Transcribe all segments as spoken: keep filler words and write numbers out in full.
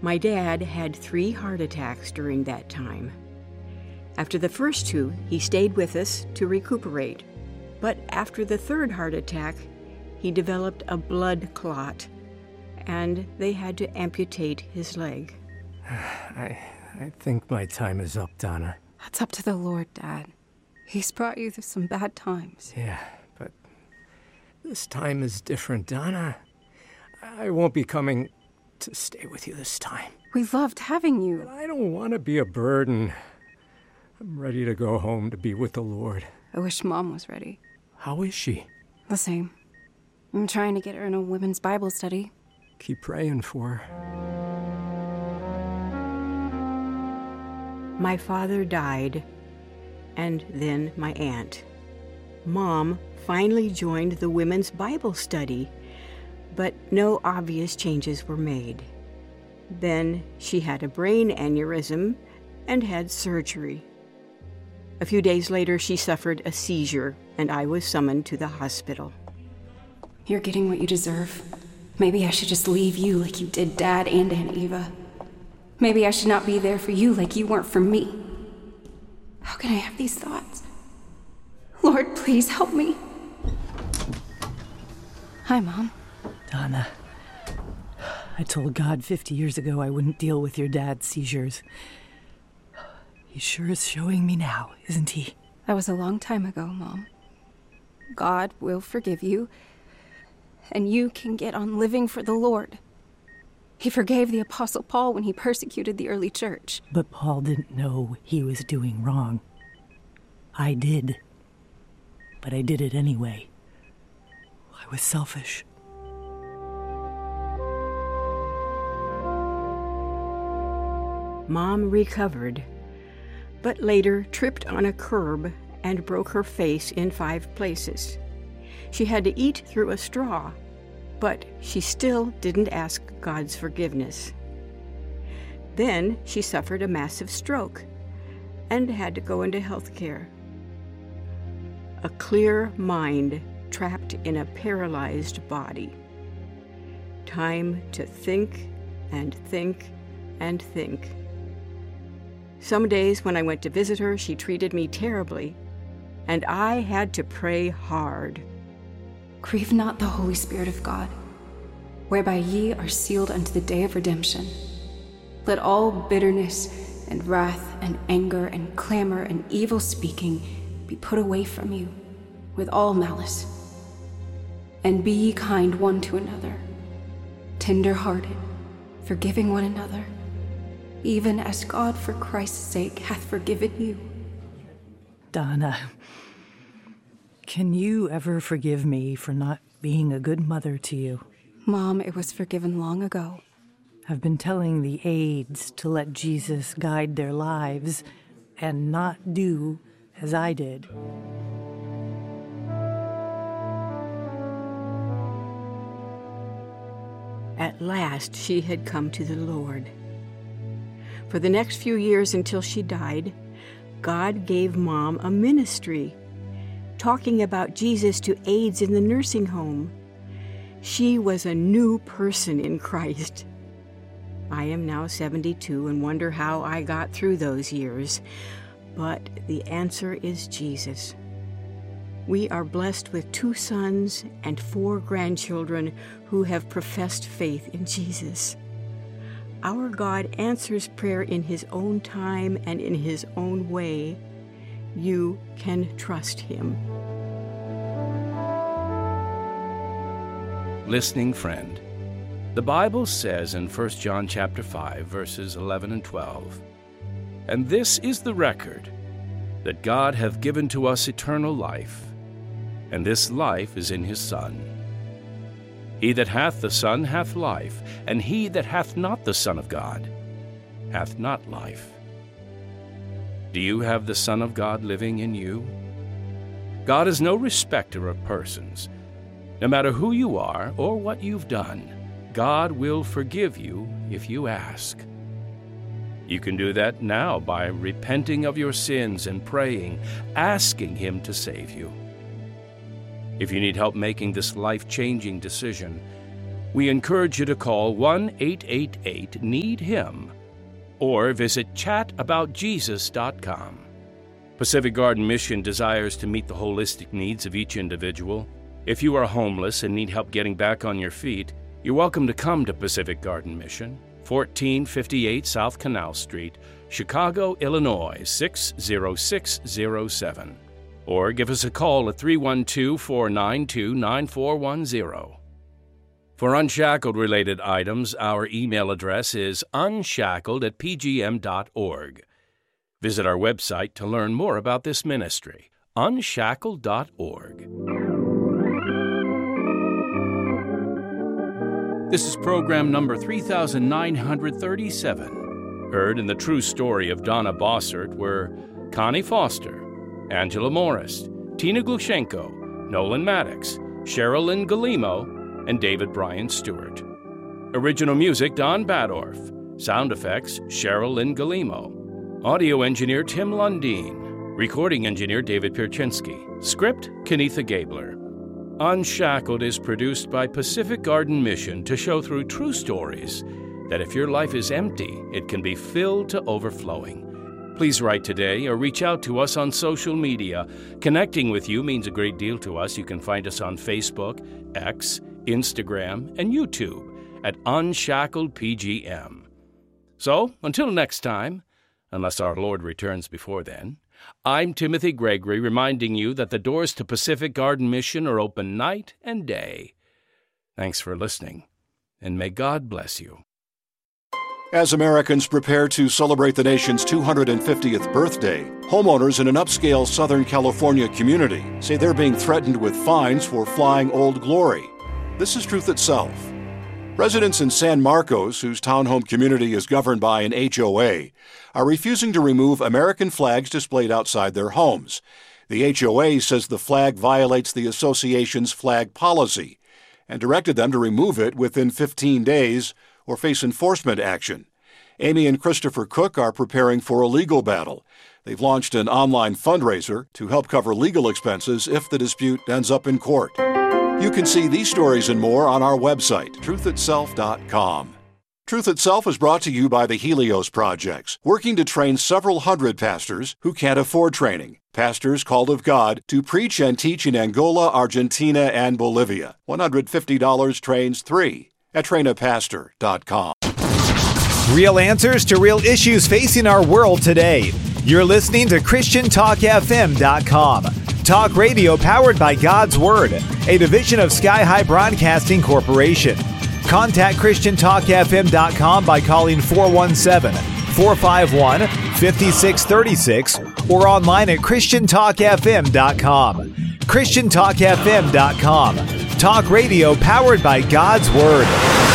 My dad had three heart attacks during that time. After the first two, he stayed with us to recuperate. But after the third heart attack, he developed a blood clot, and they had to amputate his leg. I, I think my time is up, Donna. That's up to the Lord, Dad. He's brought you through some bad times. Yeah, but this time is different, Donna. I won't be coming to stay with you this time. We loved having you. But I don't want to be a burden. I'm ready to go home to be with the Lord. I wish Mom was ready. How is she? The same. I'm trying to get her in a women's Bible study. Keep praying for her. My father died, and then my aunt. Mom finally joined the women's Bible study, but no obvious changes were made. Then she had a brain aneurysm and had surgery. A few days later, she suffered a seizure, and I was summoned to the hospital. You're getting what you deserve. Maybe I should just leave you like you did Dad and Aunt Eva. Maybe I should not be there for you like you weren't for me. How can I have these thoughts? Lord, please help me. Hi, Mom. Donna, I told God fifty years ago I wouldn't deal with your dad's seizures. He sure is showing me now, isn't he? That was a long time ago, Mom. God will forgive you, and you can get on living for the Lord. He forgave the Apostle Paul when he persecuted the early church. But Paul didn't know he was doing wrong. I did. But I did it anyway. I was selfish. Mom recovered, but later tripped on a curb and broke her face in five places. She had to eat through a straw, but she still didn't ask God's forgiveness. Then she suffered a massive stroke and had to go into health care. A clear mind trapped in a paralyzed body. Time to think and think and think. Some days when I went to visit her, she treated me terribly, and I had to pray hard. Grieve not the Holy Spirit of God, whereby ye are sealed unto the day of redemption. Let all bitterness and wrath and anger and clamor and evil speaking be put away from you, with all malice. And be ye kind one to another, tender-hearted, forgiving one another, even as God for Christ's sake hath forgiven you. Donna, can you ever forgive me for not being a good mother to you? Mom, it was forgiven long ago. I've been telling the aides to let Jesus guide their lives and not do as I did. At last, she had come to the Lord. For the next few years until she died, God gave Mom a ministry, talking about Jesus to aides in the nursing home. She was a new person in Christ. I am now seventy-two and wonder how I got through those years, but the answer is Jesus. We are blessed with two sons and four grandchildren who have professed faith in Jesus. Our God answers prayer in His own time and in His own way. You can trust Him. Listening friend, the Bible says in First John chapter five, verses eleven and twelve, "And this is the record, that God hath given to us eternal life, and this life is in His Son. He that hath the Son hath life, and he that hath not the Son of God hath not life." Do you have the Son of God living in you? God is no respecter of persons. No matter who you are or what you've done, God will forgive you if you ask. You can do that now by repenting of your sins and praying, asking Him to save you. If you need help making this life-changing decision, we encourage you to call one eight eight eight need him or visit chat about jesus dot com. Pacific Garden Mission desires to meet the holistic needs of each individual. If you are homeless and need help getting back on your feet, you're welcome to come to Pacific Garden Mission, fourteen fifty-eight South Canal Street, Chicago, Illinois, six zero six zero seven. Or give us a call at three one two, four nine two, nine four one zero. For Unshackled-related items, our email address is unshackled at p g m dot org. Visit our website to learn more about this ministry, unshackled dot org. This is program number three thousand nine hundred thirty-seven. Heard in the true story of Donna Bossert were Connie Foster, Angela Morris, Tina Glushenko, Nolan Maddox, Cheryl Lynn Galimo, and David Bryan Stewart. Original music, Don Badorf. Sound effects, Cheryl Lynn Galimo. Audio engineer, Tim Lundeen. Recording engineer, David Pierczynski. Script, Kenitha Gabler. Unshackled is produced by Pacific Garden Mission to show through true stories that if your life is empty, it can be filled to overflowing. Please write today or reach out to us on social media. Connecting with you means a great deal to us. You can find us on Facebook, X, Instagram, and YouTube at Unshackled P G M. So, until next time, unless our Lord returns before then, I'm Timothy Gregory, reminding you that the doors to Pacific Garden Mission are open night and day. Thanks for listening, and may God bless you. As Americans prepare to celebrate the nation's two hundred fiftieth birthday, homeowners in an upscale Southern California community say they're being threatened with fines for flying Old Glory. This is Truth Itself. Residents in San Marcos, whose townhome community is governed by an H O A, are refusing to remove American flags displayed outside their homes. The H O A says the flag violates the association's flag policy and directed them to remove it within fifteen days or face enforcement action. Amy and Christopher Cook are preparing for a legal battle. They've launched an online fundraiser to help cover legal expenses if the dispute ends up in court. You can see these stories and more on our website, truth itself dot com. Truth Itself is brought to you by the Helios Projects, working to train several hundred pastors who can't afford training. Pastors called of God to preach and teach in Angola, Argentina, and Bolivia. one hundred fifty dollars trains three at train a pastor dot com. Real answers to real issues facing our world today. You're listening to Christian Talk F M dot com. Talk radio powered by God's Word, a division of Sky High Broadcasting Corporation. Contact Christian Talk F M dot com by calling four one seven, four five one, five six three six or online at Christian Talk F M dot com. Christian Talk F M dot com. Talk radio powered by God's Word.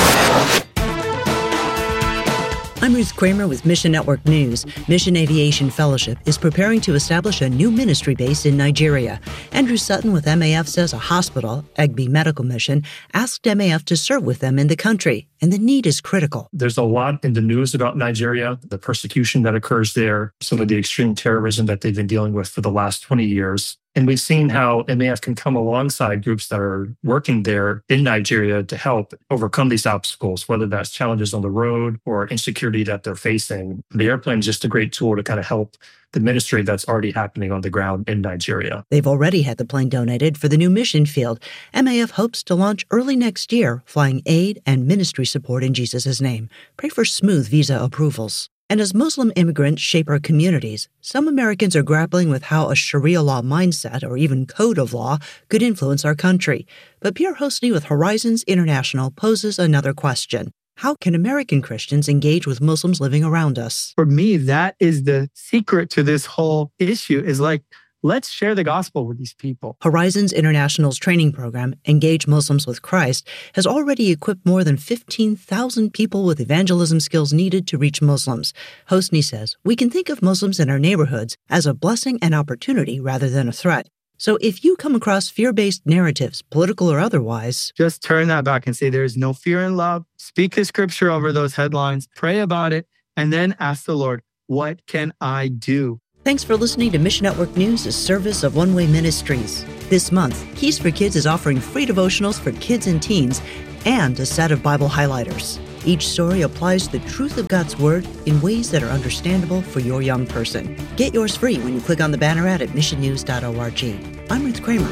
I'm Ruth Kramer with Mission Network News. Mission Aviation Fellowship is preparing to establish a new ministry base in Nigeria. Andrew Sutton with M A F says a hospital, Egbe Medical Mission, asked M A F to serve with them in the country, and the need is critical. There's a lot in the news about Nigeria, the persecution that occurs there, some of the extreme terrorism that they've been dealing with for the last twenty years. And we've seen how M A F can come alongside groups that are working there in Nigeria to help overcome these obstacles, whether that's challenges on the road or insecurity that they're facing. The airplane is just a great tool to kind of help the ministry that's already happening on the ground in Nigeria. They've already had the plane donated for the new mission field. M A F hopes to launch early next year, flying aid and ministry support in Jesus' name. Pray for smooth visa approvals. And as Muslim immigrants shape our communities, some Americans are grappling with how a Sharia law mindset or even code of law could influence our country. But Pierre Hosny with Horizons International poses another question. How can American Christians engage with Muslims living around us? For me, that is the secret to this whole issue, is like, let's share the gospel with these people. Horizons International's training program, Engage Muslims with Christ, has already equipped more than fifteen thousand people with evangelism skills needed to reach Muslims. Hosny says, we can think of Muslims in our neighborhoods as a blessing and opportunity rather than a threat. So if you come across fear-based narratives, political or otherwise, just turn that back and say there is no fear in love. Speak the scripture over those headlines, pray about it, and then ask the Lord, what can I do? Thanks for listening to Mission Network News, a service of One Way Ministries. This month, Keys for Kids is offering free devotionals for kids and teens and a set of Bible highlighters. Each story applies the truth of God's Word in ways that are understandable for your young person. Get yours free when you click on the banner ad at mission news dot org. I'm Ruth Kramer.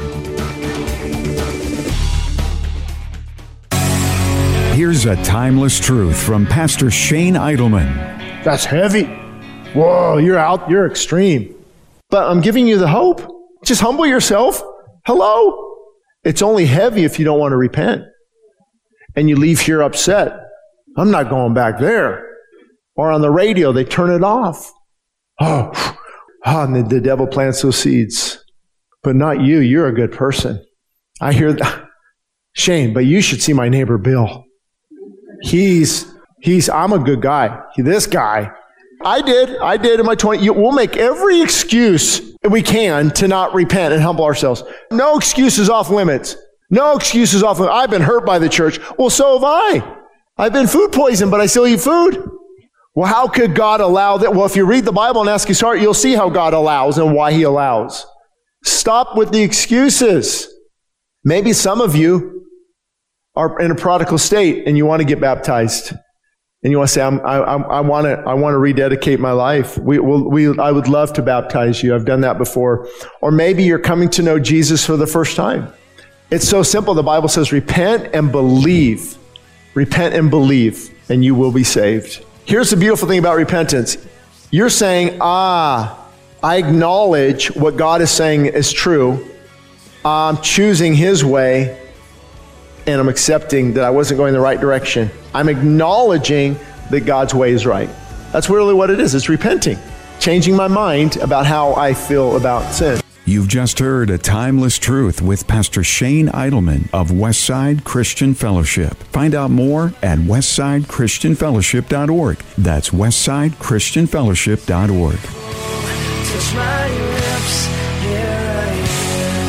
Here's a timeless truth from Pastor Shane Idleman. That's heavy. Whoa, you're out, you're extreme. But I'm giving you the hope. Just humble yourself. Hello? It's only heavy if you don't want to repent. And you leave here upset. I'm not going back there. Or on the radio, they turn it off. Oh, oh and the, the devil plants those seeds. But not you. You're a good person. I hear that. Shane, but you should see my neighbor Bill. He's, he's, I'm a good guy. This guy. I did. I did in my twenties. We'll make every excuse we can to not repent and humble ourselves. No excuses off limits. No excuses off limits. I've been hurt by the church. Well, so have I. I've been food poisoned, but I still eat food. Well, how could God allow that? Well, if you read the Bible and ask his heart, you'll see how God allows and why he allows. Stop with the excuses. Maybe some of you are in a prodigal state and you want to get baptized. And you want to say, I'm, I, I want to, I want to rededicate my life. We, we'll, we, I would love to baptize you. I've done that before. Or maybe you're coming to know Jesus for the first time. It's so simple. The Bible says, repent and believe. Repent and believe, and you will be saved. Here's the beautiful thing about repentance. You're saying, ah, I acknowledge what God is saying is true. I'm choosing his way. And I'm accepting that I wasn't going the right direction. I'm acknowledging that God's way is right. That's really what it is. It's repenting, changing my mind about how I feel about sin. You've just heard A Timeless Truth with Pastor Shane Idleman of Westside Christian Fellowship. Find out more at westside christian fellowship dot org. That's westside christian fellowship dot org. Touch my lips, here I am.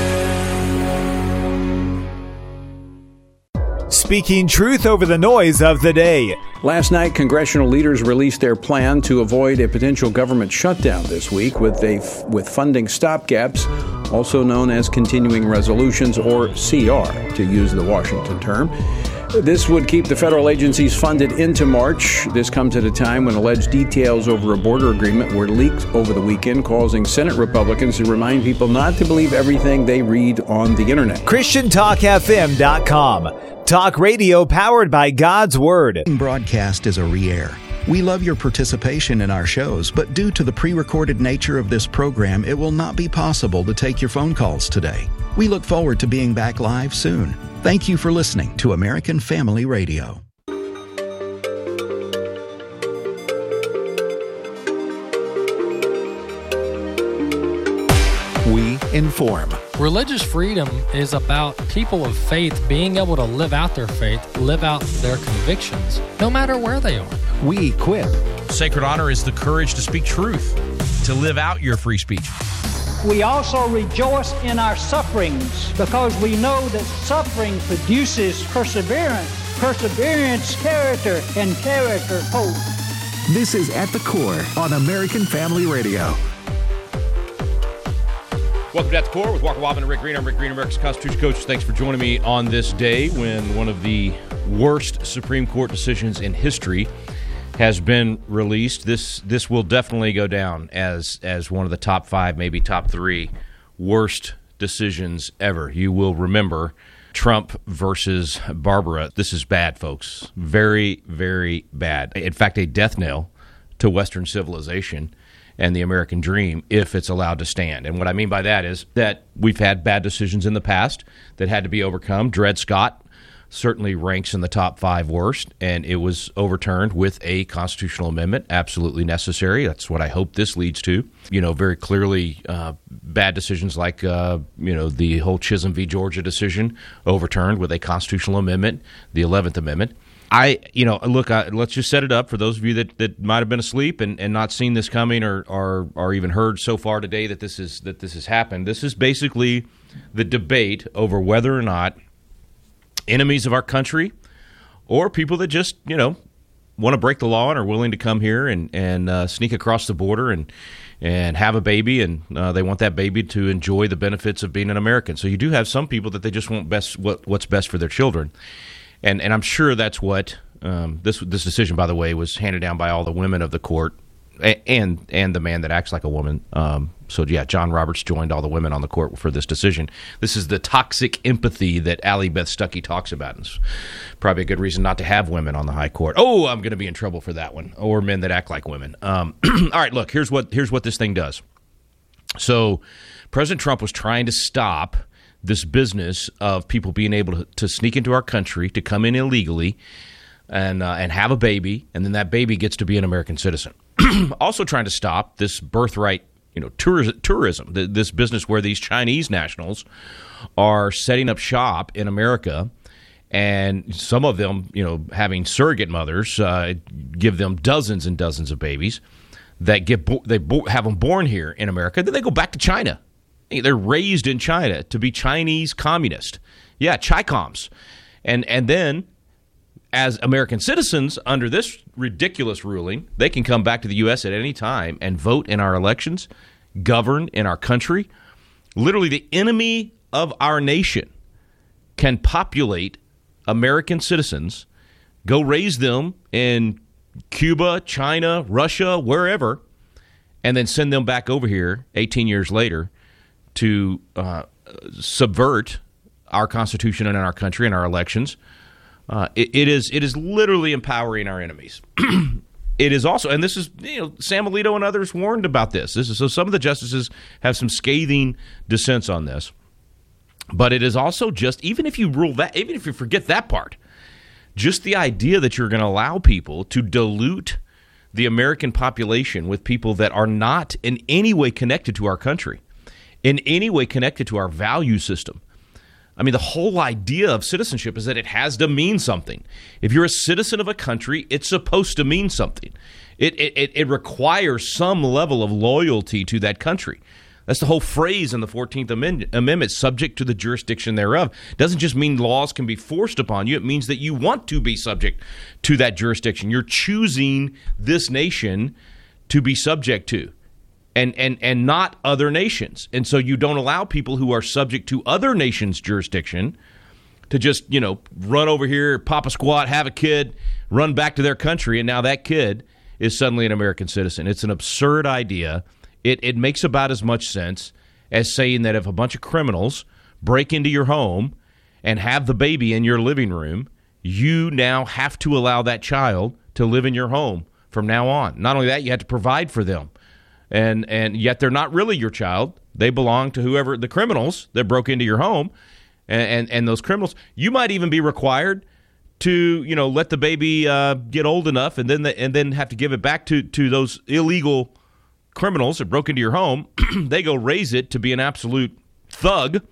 Speaking truth over the noise of the day. Last night, congressional leaders released their plan to avoid a potential government shutdown this week with a f- with funding stopgaps, also known as continuing resolutions, or C R, to use the Washington term. This would keep the federal agencies funded into March. This comes at a time when alleged details over a border agreement were leaked over the weekend, causing Senate Republicans to remind people not to believe everything they read on the internet. Christian Talk F M dot com. Talk radio powered by God's Word. Broadcast is a re-air. We love your participation in our shows, but due to the pre-recorded nature of this program, it will not be possible to take your phone calls today. We look forward to being back live soon. Thank you for listening to American Family Radio. We inform. Religious freedom is about people of faith being able to live out their faith, live out their convictions, no matter where they are. We equip. Sacred honor is the courage to speak truth, to live out your free speech. We also rejoice in our sufferings because we know that suffering produces perseverance, perseverance, character, and character, hope. This is At the Core on American Family Radio. Welcome to At the Core with Walker Wobbin and Rick Green. I'm Rick Green, America's Constitution Coach. Thanks for joining me on this day when one of the worst Supreme Court decisions in history has been released. This this will definitely go down as as one of the top five, maybe top three worst decisions ever. You will remember Trump versus Barbara. This is bad, folks. Very, very bad. In fact, a death knell to Western civilization and the American dream if it's allowed to stand. And what I mean by that is that we've had bad decisions in the past that had to be overcome. Dred Scott certainly ranks in the top five worst, and it was overturned with a constitutional amendment, absolutely necessary. That's what I hope this leads to. You know, very clearly uh, bad decisions like, uh, you know, the whole Chisholm v. Georgia decision overturned with a constitutional amendment, the eleventh Amendment. I, you know, look, I, let's just set it up for those of you that, that might have been asleep and, and not seen this coming or, or or even heard so far today that this is that this has happened. This is basically the debate over whether or not enemies of our country or people that just, you know, want to break the law and are willing to come here and, and uh, sneak across the border and and have a baby, and uh, they want that baby to enjoy the benefits of being an American. So you do have some people that they just want best what, what's best for their children. And and I'm sure that's what um, this this decision, by the way, was handed down by all the women of the court and and the man that acts like a woman. Um, so, yeah, John Roberts joined all the women on the court for this decision. This is the toxic empathy that Allie Beth Stuckey talks about. And it's probably a good reason not to have women on the high court. Oh, I'm going to be in trouble for that one. Or men that act like women. Um, all right, look, here's what here's what this thing does. So President Trump was trying to stop this business of people being able to, to sneak into our country, to come in illegally and uh, and have a baby, and then that baby gets to be an American citizen. Also trying to stop this birthright, you know, tourism, tourism, this business where these Chinese nationals are setting up shop in America, and some of them, you know, having surrogate mothers uh, give them dozens and dozens of babies that get bo- they bo- have them born here in America. Then they go back to China. They're raised in China to be Chinese communist. Yeah, Chi-Coms. And and then, as American citizens, under this ridiculous ruling, they can come back to the U S at any time and vote in our elections, govern in our country. Literally, the enemy of our nation can populate American citizens, go raise them in Cuba, China, Russia, wherever, and then send them back over here eighteen years later to uh, subvert our Constitution and our country and our elections. Uh, it, it is it is literally empowering our enemies. It is also, and this is, you know, Sam Alito and others warned about this. This is so some of the justices have some scathing dissents on this. But it is also just, even if you rule that, even if you forget that part, just the idea that you're going to allow people to dilute the American population with people that are not in any way connected to our country, in any way connected to our value system. I mean, the whole idea of citizenship is that it has to mean something. If you're a citizen of a country, it's supposed to mean something. It it, it requires some level of loyalty to that country. That's the whole phrase in the fourteenth Amendment, subject to the jurisdiction thereof. It doesn't just mean laws can be forced upon you. It means that you want to be subject to that jurisdiction. You're choosing this nation to be subject to. And, and and not other nations. And so you don't allow people who are subject to other nations' jurisdiction to just, you know, run over here, pop a squat, have a kid, run back to their country, and now that kid is suddenly an American citizen. It's an absurd idea. It it makes about as much sense as saying that if a bunch of criminals break into your home and have the baby in your living room, you now have to allow that child to live in your home from now on. Not only that, you have to provide for them. And and yet they're not really your child. They belong to whoever, the criminals that broke into your home. And, and, and those criminals, you might even be required to, you know, let the baby uh, get old enough and then the, and then have to give it back to, to those illegal criminals that broke into your home. They go raise it to be an absolute thug.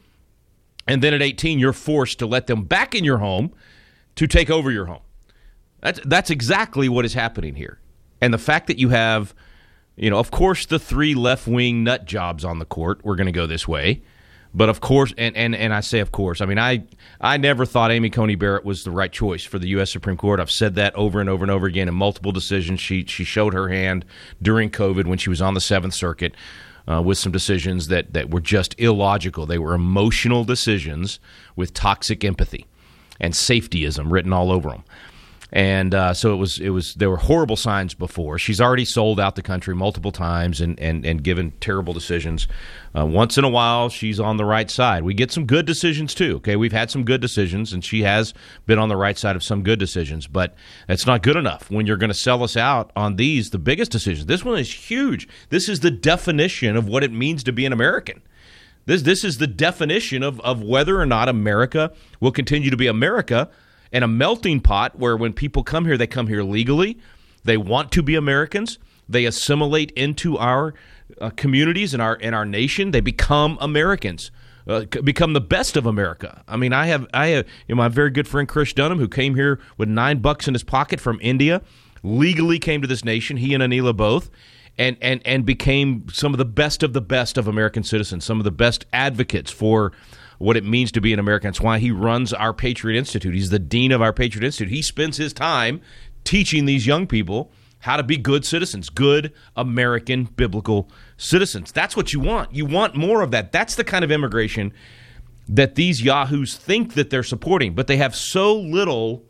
And then at eighteen, you're forced to let them back in your home to take over your home. That's, that's exactly what is happening here. And the fact that you have, you know, of course, the three left-wing nut jobs on the court were going to go this way. But of course, and, and, and I say of course, I mean, I I never thought Amy Coney Barrett was the right choice for the U S Supreme Court. I've said that over and over and over again in multiple decisions. She she showed her hand during COVID when she was on the Seventh Circuit uh, with some decisions that, that were just illogical. They were emotional decisions with toxic empathy and safetyism written all over them. And uh, so it was. It was. There were horrible signs before. She's already sold out the country multiple times and and, and given terrible decisions. Uh, once in a while, she's on the right side. We get some good decisions too. Okay, we've had some good decisions, and she has been on the right side of some good decisions. But that's not good enough when you're going to sell us out on these, the biggest decisions. This one is huge. This is the definition of what it means to be an American. This this is the definition of of whether or not America will continue to be America. And a melting pot where when people come here, they come here legally. They want to be Americans. They assimilate into our uh, communities and our in our nation. They become Americans, uh, become the best of America. I mean, I have I have you know, my very good friend Chris Dunham, who came here with nine bucks in his pocket from India, legally came to this nation. He and Anila both, and and and became some of the best of the best of American citizens. Some of the best advocates for what it means to be an American. That's why he runs our Patriot Institute. He's the dean of our Patriot Institute. He spends his time teaching these young people how to be good citizens, good American biblical citizens. That's what you want. You want more of that. That's the kind of immigration that these yahoos think that they're supporting, but they have so little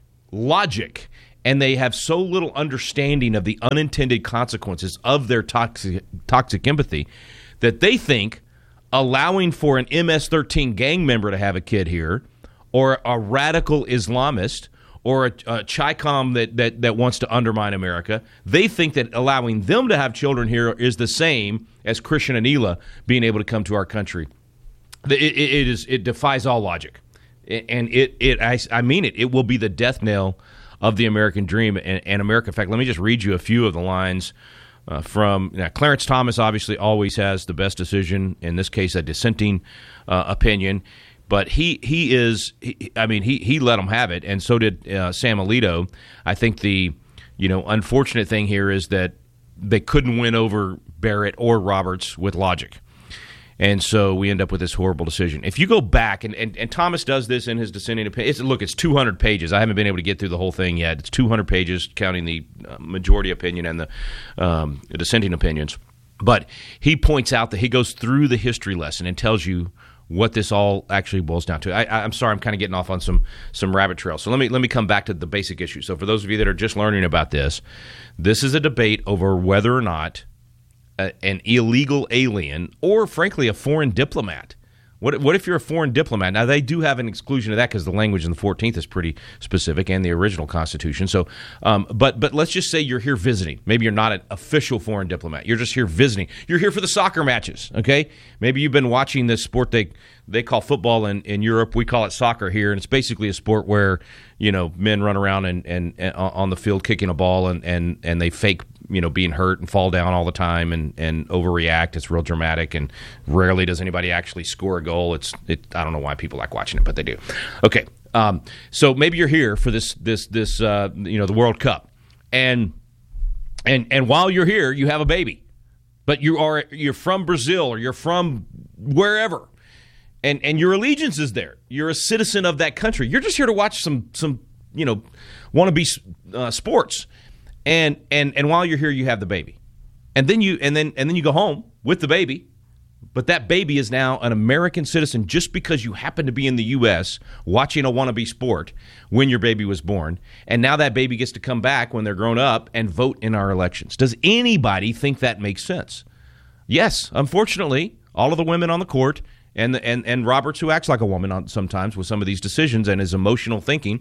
logic and they have so little understanding of the unintended consequences of their toxic, toxic empathy that they think allowing for an M S thirteen gang member to have a kid here, or a radical Islamist, or a, a Chi-Com that, that, that wants to undermine America, they think that allowing them to have children here is the same as Christian and Hila being able to come to our country. It, it, it is it defies all logic, and it it I, I mean it. It will be the death knell of the American dream and, and America. In fact, let me just read you a few of the lines uh, from now, Clarence Thomas. Obviously, always has the best decision. In this case, a dissenting uh, opinion. But he he is, he, I mean, he, he let them have it, and so did uh, Sam Alito. I think the, you know, unfortunate thing here is that they couldn't win over Barrett or Roberts with logic. And so we end up with this horrible decision. If you go back, and, and, and Thomas does this in his dissenting opinion, it's, look, it's two hundred pages. I haven't been able to get through the whole thing yet. It's two hundred pages, counting the uh, majority opinion and the, um, the dissenting opinions. But he points out that he goes through the history lesson and tells you what this all actually boils down to. I, I'm sorry, I'm kind of getting off on some some rabbit trails. So let me let me come back to the basic issue. So for those of you that are just learning about this, this is a debate over whether or not a, an illegal alien, or frankly a foreign diplomat. What what if you're a foreign diplomat? Now, they do have an exclusion of that because the language in the fourteenth is pretty specific, and the original Constitution. So, um, but but let's just say you're here visiting. Maybe you're not an official foreign diplomat. You're just here visiting. You're here for the soccer matches, okay? Maybe you've been watching this sport they they call football in, in Europe. We call it soccer here, and it's basically a sport where, you know, men run around and, and, and on the field kicking a ball, and, and, and they fake, you know, being hurt and fall down all the time and, and overreact. It's real dramatic, and rarely does anybody actually score a goal. It's it. I don't know why people like watching it, but they do. Okay, um, so maybe you're here for this this this uh, you know, the World Cup, and and and while you're here, you have a baby, but you are you're from Brazil or you're from wherever, and and your allegiance is there. You're a citizen of that country. You're just here to watch some some you know wannabe uh, sports. And and and while you're here, you have the baby, and then you and then and then you go home with the baby, but that baby is now an American citizen just because you happen to be in the U S watching a wannabe sport when your baby was born, and now that baby gets to come back when they're grown up and vote in our elections. Does anybody think that makes sense? Yes, unfortunately, all of the women on the court and the, and and Roberts, who acts like a woman on, sometimes with some of these decisions and his emotional thinking.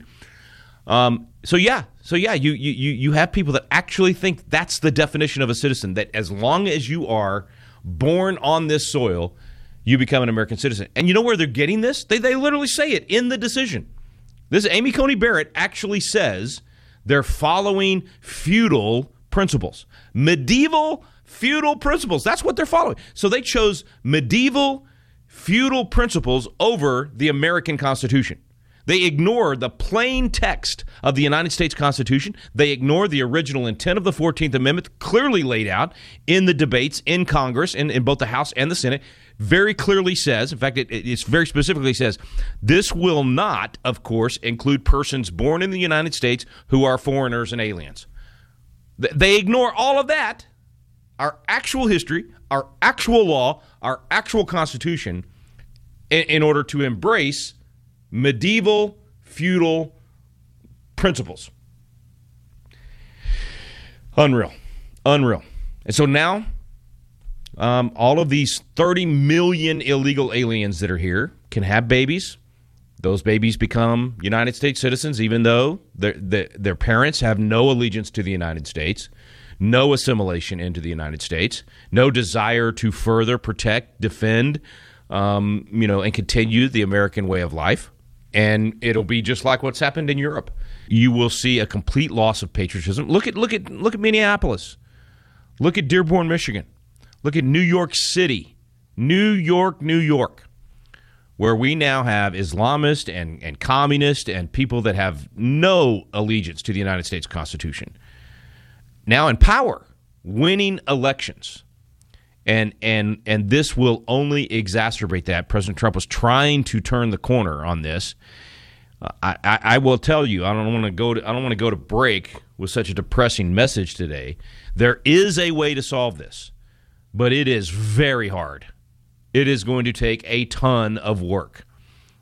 Um, so yeah, so yeah, you, you, you have people that actually think that's the definition of a citizen, that as long as you are born on this soil, you become an American citizen. And you know where they're getting this? They, they literally say it in the decision. This Amy Coney Barrett actually says they're following feudal principles, medieval feudal principles. That's what they're following. So they chose medieval feudal principles over the American Constitution. They ignore the plain text of the United States Constitution. They ignore the original intent of the fourteenth Amendment, clearly laid out in the debates in Congress, in, in both the House and the Senate. Very clearly says, in fact, it, it very specifically says, this will not, of course, include persons born in the United States who are foreigners and aliens. They ignore all of that, our actual history, our actual law, our actual Constitution, in, in order to embrace medieval feudal principles. Unreal. Unreal. And so now, um, all of these thirty million illegal aliens that are here can have babies. Those babies become United States citizens, even though their, their, their parents have no allegiance to the United States, no assimilation into the United States, no desire to further protect, defend, um, you know, and continue the American way of life. And it'll be just like what's happened in Europe. You will see a complete loss of patriotism. Look at look at look at Minneapolis. Look at Dearborn, Michigan. Look at New York City. New York, New York, where we now have Islamists and, and communists and people that have no allegiance to the United States Constitution now in power, winning elections. And and and this will only exacerbate that. President Trump was trying to turn the corner on this. Uh, I, I, I will tell you, I don't want to go to I don't want to go to break with such a depressing message today. There is a way to solve this, but it is very hard. It is going to take a ton of work.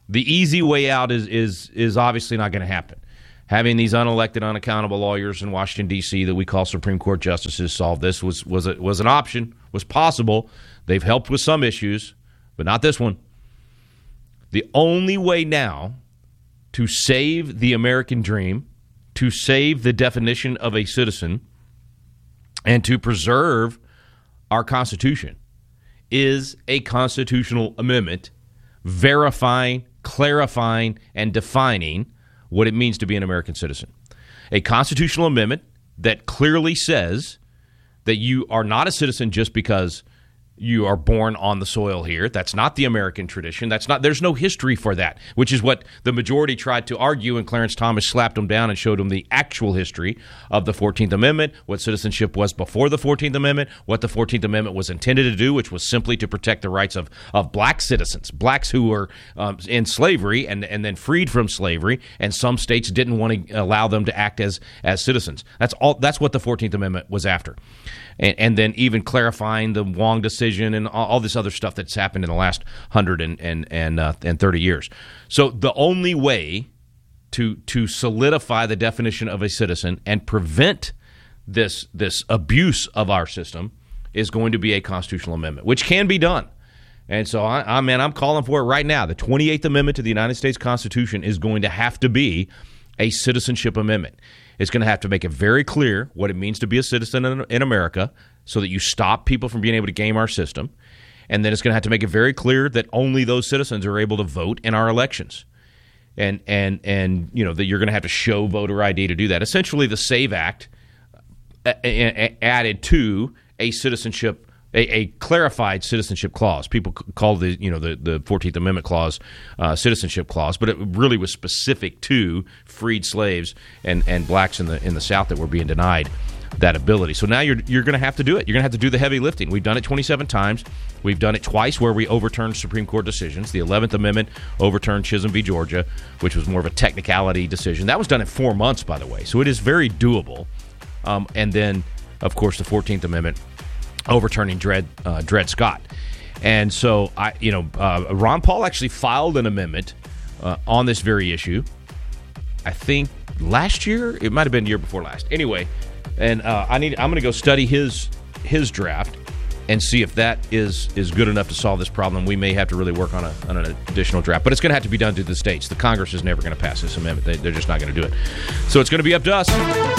The easy way out is is is obviously not going to happen. Having these unelected, unaccountable lawyers in Washington, D C that we call Supreme Court justices solve this was was a, was an option, was possible. They've helped with some issues, but not this one. The only way now to save the American dream, to save the definition of a citizen, and to preserve our Constitution is a constitutional amendment verifying, clarifying, and defining what it means to be an American citizen. A constitutional amendment that clearly says that you are not a citizen just because you are born on the soil here. That's not the American tradition. That's not. There's no history for that, which is what the majority tried to argue, and Clarence Thomas slapped them down and showed them the actual history of the fourteenth Amendment, what citizenship was before the fourteenth Amendment, what the fourteenth Amendment was intended to do, which was simply to protect the rights of, of black citizens, blacks who were um, in slavery and, and then freed from slavery, and some states didn't want to allow them to act as, as citizens. That's all. That's what the fourteenth Amendment was after. And, and then even clarifying the Wong decision and all, all this other stuff that's happened in the last one hundred and, and, and, uh, and thirty years. So the only way to to solidify the definition of a citizen and prevent this this abuse of our system is going to be a constitutional amendment, which can be done. And so, I, I man, I'm calling for it right now. The twenty-eighth Amendment to the United States Constitution is going to have to be a citizenship amendment. It's going to have to make it very clear what it means to be a citizen in, in America so that you stop people from being able to game our system. And then it's going to have to make it very clear that only those citizens are able to vote in our elections. And, and, and you know, that you're going to have to show voter I D to do that. Essentially, the SAVE Act added to a citizenship A, a clarified citizenship clause. People call the you know the, the fourteenth Amendment clause uh, citizenship clause, but it really was specific to freed slaves and, and blacks in the in the South that were being denied that ability. So now you're you're going to have to do it. You're going to have to do the heavy lifting. We've done it twenty-seven times. We've done it twice where we overturned Supreme Court decisions. The eleventh Amendment overturned Chisholm v. Georgia, which was more of a technicality decision. That was done in four months, by the way. So it is very doable. Um, and then, of course, the fourteenth Amendment overturning Dred uh, Dred Scott. And so, I, you know, uh, Ron Paul actually filed an amendment uh, on this very issue. I think last year, it might have been the year before last. Anyway, and uh, I need I'm going to go study his his draft and see if that is is good enough to solve this problem. We may have to really work on, a, on an additional draft, but it's going to have to be done through the states. The Congress is never going to pass this amendment. They, they're just not going to do it. So it's going to be up to us.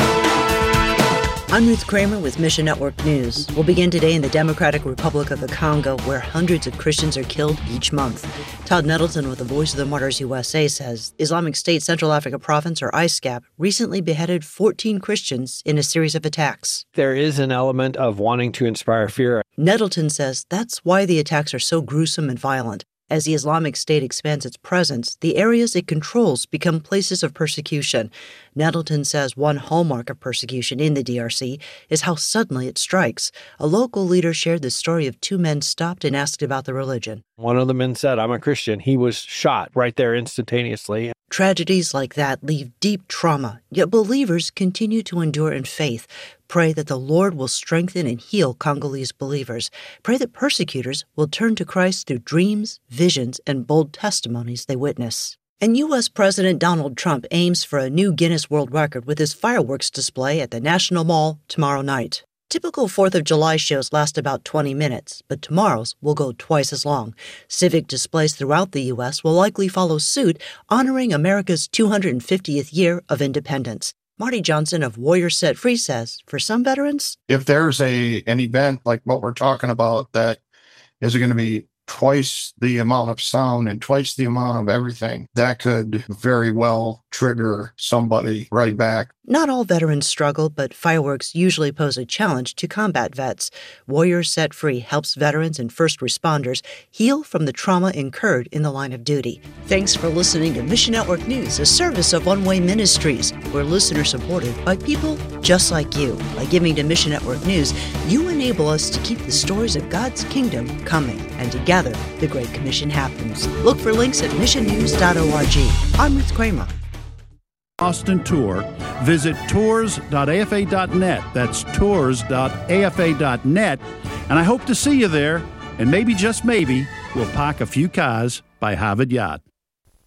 I'm Ruth Kramer with Mission Network News. We'll begin today in the Democratic Republic of the Congo, where hundreds of Christians are killed each month. Todd Nettleton with the Voice of the Martyrs U S A says Islamic State Central Africa Province, or I S C A P, recently beheaded fourteen Christians in a series of attacks. There is an element of wanting to inspire fear. Nettleton says that's why the attacks are so gruesome and violent. As the Islamic State expands its presence, the areas it controls become places of persecution. Nettleton says one hallmark of persecution in the D R C is how suddenly it strikes. A local leader shared the story of two men stopped and asked about the religion. One of the men said, "I'm a Christian." He was shot right there instantaneously. Tragedies like that leave deep trauma, yet believers continue to endure in faith. Pray that the Lord will strengthen and heal Congolese believers. Pray that persecutors will turn to Christ through dreams, visions, and bold testimonies they witness. And U S President Donald Trump aims for a new Guinness World Record with his fireworks display at the National Mall tomorrow night. Typical fourth of July shows last about twenty minutes, but tomorrow's will go twice as long. Civic displays throughout the U S will likely follow suit, honoring America's two hundred fiftieth year of independence. Marty Johnson of Warriors Set Free says, for some veterans, if there's a an event like what we're talking about that is going to be twice the amount of sound and twice the amount of everything, that could very well trigger somebody right back. Not all veterans struggle, but fireworks usually pose a challenge to combat vets. Warriors Set Free helps veterans and first responders heal from the trauma incurred in the line of duty. Thanks for listening to Mission Network News, a service of One Way Ministries. We're listener supported by people just like you. By giving to Mission Network News, you enable us to keep the stories of God's kingdom coming. And together, the Great Commission happens. Look for links at mission news dot org. I'm Ruth Kramer. Austin Tour, visit tours dot a f a dot net. That's tours dot a f a dot net. And I hope to see you there. And maybe, just maybe, we'll park a few cars by Harvard Yard.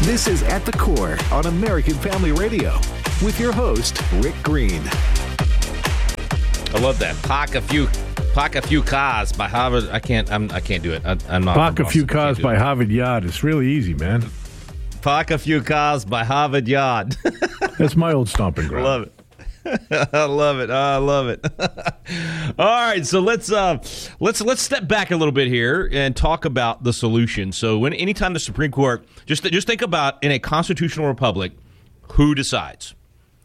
This is At the Core on American Family Radio with your host, Rick Green. I love that. Park a few, park a few cars by Harvard. I can't. I'm. I can't do it. I, I'm not. Park a few cars by Harvard Yard. It's really easy, man. Park a few cars by Harvard Yard. That's my old stomping ground. Love it. I love it. I love it. All right, so let's uh, let's let's step back a little bit here and talk about the solution. So, when anytime the Supreme Court, just just think about in a constitutional republic, who decides,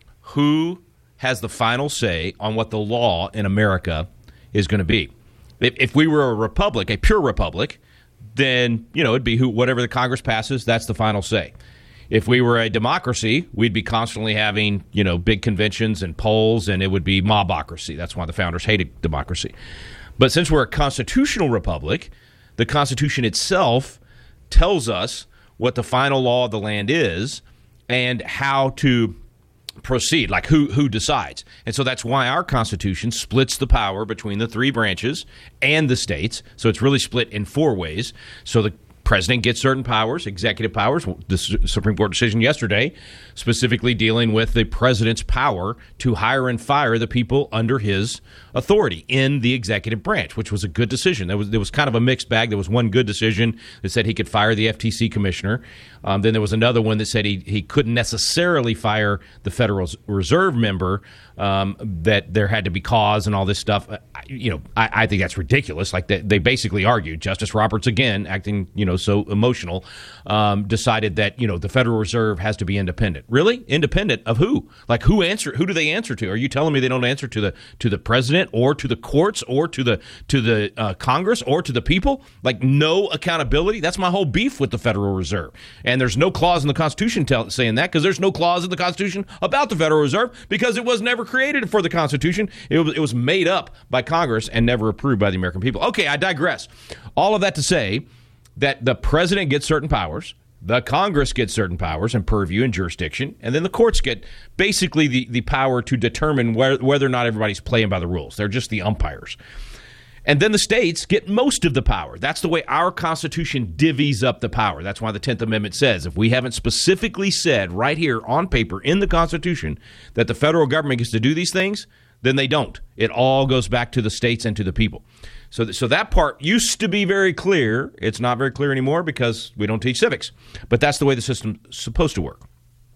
who has the final say on what the law in America is going to be. If, if we were a republic, a pure republic, then you know it'd be who whatever the Congress passes, that's the final say. If we were a democracy, we'd be constantly having, you know, big conventions and polls, and it would be mobocracy. That's why the founders hated democracy. But since we're a constitutional republic, the Constitution itself tells us what the final law of the land is and how to proceed, like who who decides. And so that's why our Constitution splits the power between the three branches and the states. So it's really split in four ways. So the president gets certain powers, executive powers. The Supreme Court decision yesterday specifically dealing with the president's power to hire and fire the people under his authority in the executive branch, which was a good decision. There was there was kind of a mixed bag. There was one good decision that said he could fire the F T C commissioner. Um, then there was another one that said he, he couldn't necessarily fire the Federal Reserve member, um, that there had to be cause and all this stuff. Uh, you know, I, I think that's ridiculous. Like they, they basically argued, Justice Roberts, again, acting, you know, so emotional, um, decided that, you know, the Federal Reserve has to be independent. Really? Independent of who? Like who answer? Who do they answer to? Are you telling me they don't answer to the to the president or to the courts or to the to the uh, Congress or to the people? Like no accountability? That's my whole beef with the Federal Reserve. And there's no clause in the Constitution tell, saying that, because there's no clause in the Constitution about the Federal Reserve, because it was never created for the Constitution. It was, it was made up by Congress and never approved by the American people. Okay, I digress. All of that to say that the president gets certain powers, the Congress gets certain powers and purview and jurisdiction, and then the courts get basically the, the power to determine where, whether or not everybody's playing by the rules. They're just the umpires. And then the states get most of the power. That's the way our Constitution divvies up the power. That's why the tenth Amendment says if we haven't specifically said right here on paper in the Constitution that the federal government gets to do these things, then they don't. It all goes back to the states and to the people. So, th- so that part used to be very clear. It's not very clear anymore because we don't teach civics. But that's the way the system's supposed to work.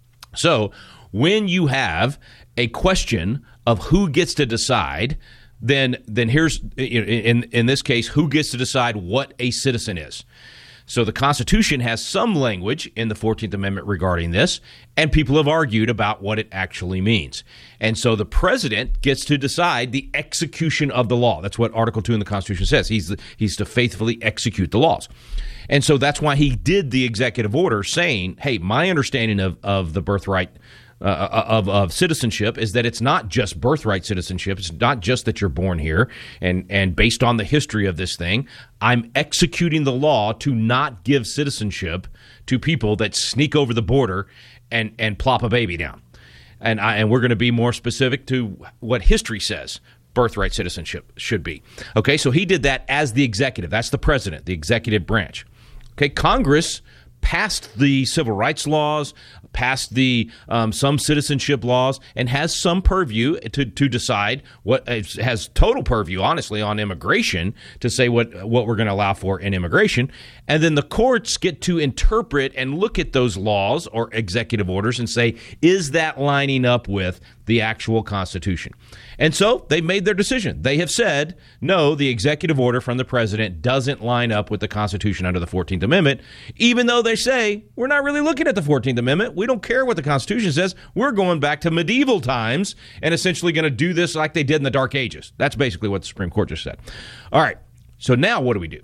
So when you have a question of who gets to decide, then then here's, in in this case, who gets to decide what a citizen is. So the Constitution has some language in the fourteenth Amendment regarding this, and people have argued about what it actually means. And so the president gets to decide the execution of the law. That's what Article two in the Constitution says. He's the, he's to faithfully execute the laws. And so that's why he did the executive order saying, hey, my understanding of, of the birthright Uh, of, of citizenship is that it's not just birthright citizenship. It's not just that you're born here. And, and based on the history of this thing, I'm executing the law to not give citizenship to people that sneak over the border and, and plop a baby down. And, I, and we're going to be more specific to what history says birthright citizenship should be. Okay, so he did that as the executive. That's the president, the executive branch. Okay, Congress passed the civil rights laws, passed the um, some citizenship laws, and has some purview to to decide what has total purview, honestly, on immigration to say what what we're going to allow for in immigration, and then the courts get to interpret and look at those laws or executive orders and say, is that lining up with the actual Constitution? And so they've made their decision. They have said, no, the executive order from the president doesn't line up with the Constitution under the fourteenth Amendment, even though they say, we're not really looking at the fourteenth Amendment. We don't care what the Constitution says. We're going back to medieval times and essentially going to do this like they did in the Dark Ages. That's basically what the Supreme Court just said. All right, so now what do we do?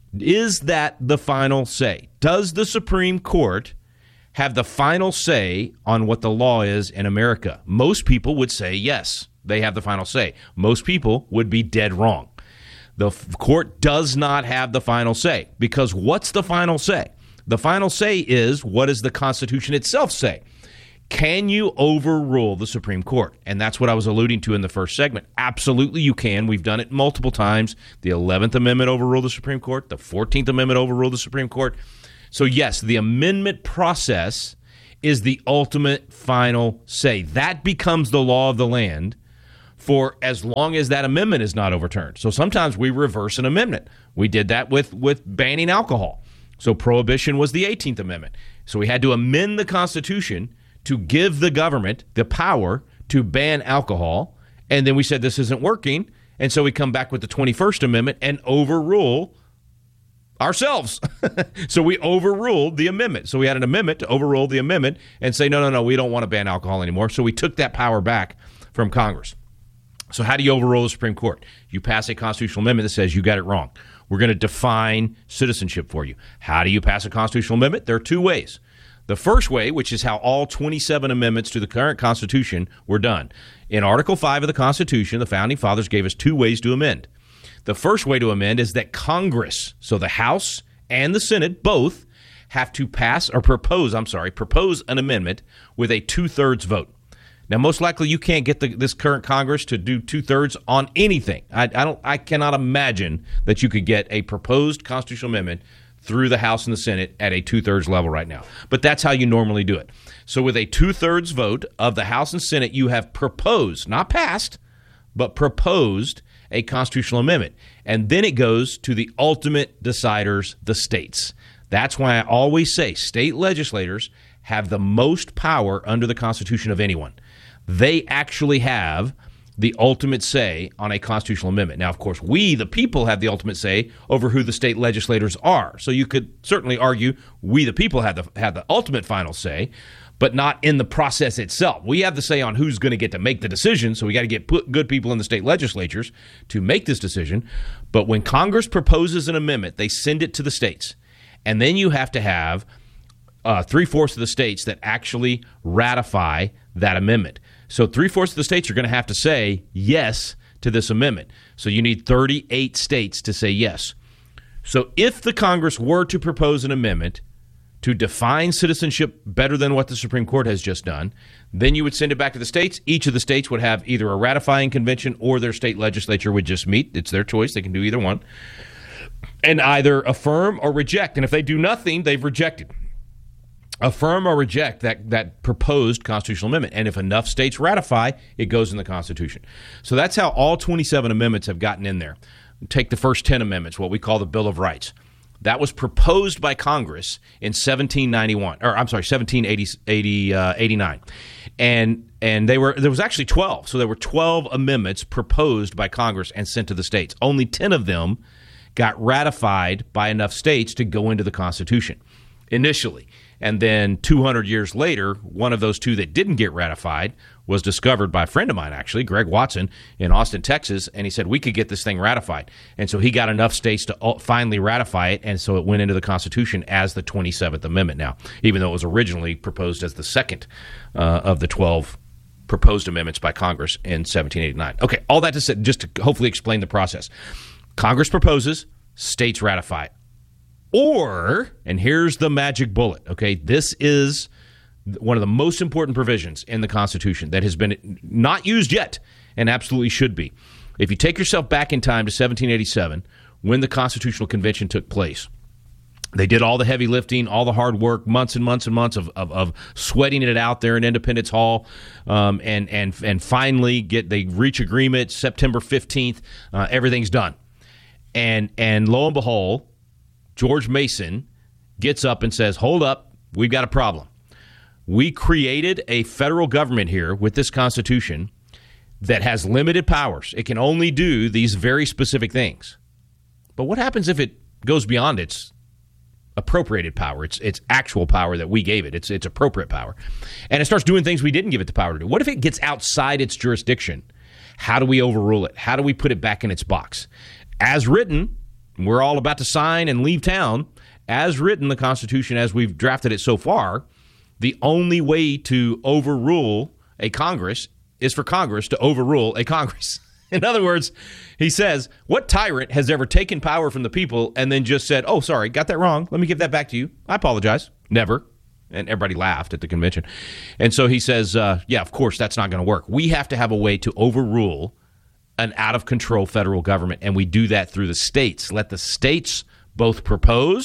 Is that the final say? Does the Supreme Court have the final say on what the law is in America? Most people would say yes, they have the final say. Most people would be dead wrong. The f- court does not have the final say, because what's the final say? The final say is, what does the Constitution itself say? Can you overrule the Supreme Court? And that's what I was alluding to in the first segment. Absolutely you can. We've done it multiple times. The eleventh Amendment overruled the Supreme Court. The fourteenth Amendment overruled the Supreme Court. So, yes, the amendment process is the ultimate final say. That becomes the law of the land for as long as that amendment is not overturned. So sometimes we reverse an amendment. We did that with, with banning alcohol. So prohibition was the eighteenth Amendment. So we had to amend the Constitution to give the government the power to ban alcohol. And then we said this isn't working. And so we come back with the twenty-first Amendment and overrule ourselves. So we overruled the amendment. So we had an amendment to overrule the amendment and say, no, no, no, we don't want to ban alcohol anymore. So we took that power back from Congress. So how do you overrule the Supreme Court? You pass a constitutional amendment that says you got it wrong. We're going to define citizenship for you. How do you pass a constitutional amendment? There are two ways. The first way, which is how all twenty-seven amendments to the current Constitution were done. In Article five of the Constitution, the Founding Fathers gave us two ways to amend. The first way to amend is that Congress, so the House and the Senate, both have to pass or propose, I'm sorry, propose an amendment with a two-thirds vote. Now, most likely you can't get the, this current Congress to do two-thirds on anything. I, I don't. I cannot imagine that you could get a proposed constitutional amendment through the House and the Senate at a two-thirds level right now. But that's how you normally do it. So with a two-thirds vote of the House and Senate, you have proposed, not passed, but proposed a constitutional amendment. And then it goes to the ultimate deciders, the states. That's why I always say state legislators have the most power under the Constitution of anyone. They actually have the ultimate say on a constitutional amendment. Now, of course, we, the people, have the ultimate say over who the state legislators are. So you could certainly argue we, the people, have the have the ultimate final say, but not in the process itself. We have the say on who's going to get to make the decision, so we got to get put good people in the state legislatures to make this decision. But when Congress proposes an amendment, they send it to the states, and then you have to have uh, three-fourths of the states that actually ratify that amendment. So three-fourths of the states are going to have to say yes to this amendment. So you need thirty-eight states to say yes. So if the Congress were to propose an amendment to define citizenship better than what the Supreme Court has just done, then you would send it back to the states. Each of the states would have either a ratifying convention or their state legislature would just meet. It's their choice. They can do either one. And either affirm or reject. And if they do nothing, they've rejected. Affirm or reject that, that proposed constitutional amendment. And if enough states ratify, it goes in the Constitution. So that's how all twenty-seven amendments have gotten in there. Take the first ten amendments, what we call the Bill of Rights. That was proposed by Congress in seventeen ninety-one, or I'm sorry, seventeen eighty-nine. And and they were there was actually twelve. So there were twelve amendments proposed by Congress and sent to the states. Only ten of them got ratified by enough states to go into the Constitution initially. And then two hundred years later, one of those two that didn't get ratified was discovered by a friend of mine, actually, Greg Watson, in Austin, Texas, and he said we could get this thing ratified. And so he got enough states to finally ratify it, and so it went into the Constitution as the twenty-seventh Amendment now, even though it was originally proposed as the second uh, of the twelve proposed amendments by Congress in seventeen eighty-nine. Okay, all that to say, just to hopefully explain the process. Congress proposes, states ratify. Or, and here's the magic bullet, okay, this is one of the most important provisions in the Constitution that has been not used yet and absolutely should be. If you take yourself back in time to seventeen eighty-seven, when the Constitutional Convention took place, they did all the heavy lifting, all the hard work, months and months and months of, of, of sweating it out there in Independence Hall, um, and, and, and finally get they reach agreement September fifteenth, uh, everything's done. And, and lo and behold, George Mason gets up and says, hold up, we've got a problem. We created a federal government here with this Constitution that has limited powers. It can only do these very specific things. But what happens if it goes beyond its appropriated power, its its actual power that we gave it, its its appropriate power, and it starts doing things we didn't give it the power to do? What if it gets outside its jurisdiction? How do we overrule it? How do we put it back in its box? As written, we're all about to sign and leave town. As written, the Constitution, as we've drafted it so far, the only way to overrule a Congress is for Congress to overrule a Congress. In other words, he says, what tyrant has ever taken power from the people and then just said, oh, sorry, got that wrong. Let me give that back to you. I apologize. Never. And everybody laughed at the convention. And so he says, uh, yeah, of course, that's not going to work. We have to have a way to overrule an out-of-control federal government, and we do that through the states. Let the states both propose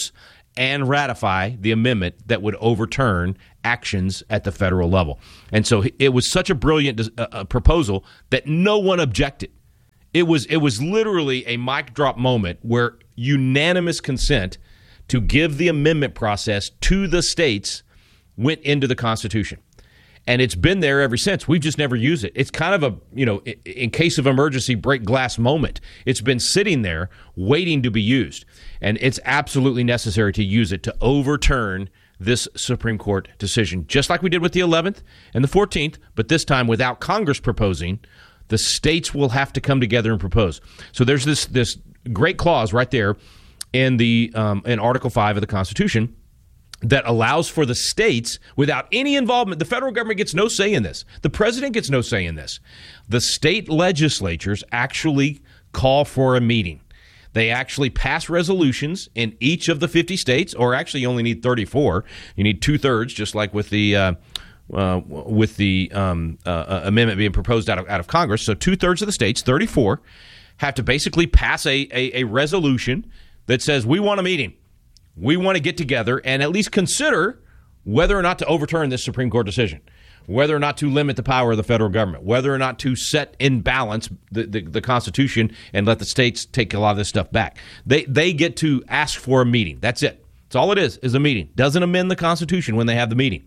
and ratify the amendment that would overturn actions at the federal level. And so it was such a brilliant uh, proposal that no one objected. It was it was literally a mic drop moment where unanimous consent to give the amendment process to the states went into the Constitution. And it's been there ever since. We've just never used it. It's kind of a, you know, in case of emergency, break glass moment. It's been sitting there waiting to be used. And it's absolutely necessary to use it to overturn this Supreme Court decision, just like we did with the eleventh and the fourteenth, but this time without Congress proposing. The states will have to come together and propose. So there's this this great clause right there in the um, in Article five of the Constitution that allows for the states, without any involvement, the federal government gets no say in this. The president gets no say in this. The state legislatures actually call for a meeting. They actually pass resolutions in each of the fifty states, or actually you only need thirty-four. You need two-thirds, just like with the uh, uh, with the um, uh, amendment being proposed out of, out of Congress. So two-thirds of the states, thirty-four, have to basically pass a, a, a resolution that says we want a meeting. We want to get together and at least consider whether or not to overturn this Supreme Court decision, whether or not to limit the power of the federal government, whether or not to set in balance the, the, the Constitution and let the states take a lot of this stuff back. They they get to ask for a meeting. That's it. That's all it is, is a meeting. Doesn't amend the Constitution when they have the meeting.